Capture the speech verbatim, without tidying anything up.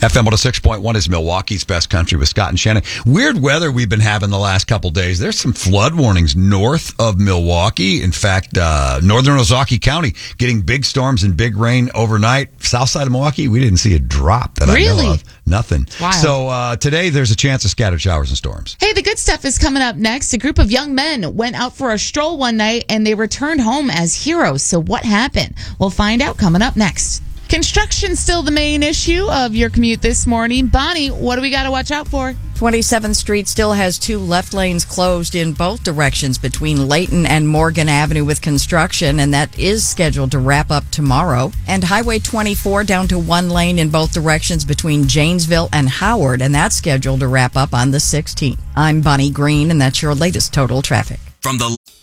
F M one oh six point one is Milwaukee's Best Country with Scott and Shannon. Weird weather we've been having the last couple days. There's some flood warnings north of Milwaukee. In fact, uh, northern Ozaukee County getting big storms and big rain overnight. South side of Milwaukee, we didn't see a drop that really? I know of. Nothing. Wow. So uh, today there's a chance of scattered showers and storms. Hey, the good stuff is coming up next. A group of young men went out for a stroll one night and they returned home as heroes. So what happened? We'll find out coming up next. Construction still the main issue of your commute this morning. Bonnie, what do we got to watch out for? twenty-seventh Street still has two left lanes closed in both directions between Layton and Morgan Avenue with construction, and that is scheduled to wrap up tomorrow. And Highway twenty-four down to one lane in both directions between Janesville and Howard, and that's scheduled to wrap up on the sixteenth. I'm Bonnie Green, and that's your latest total traffic. From the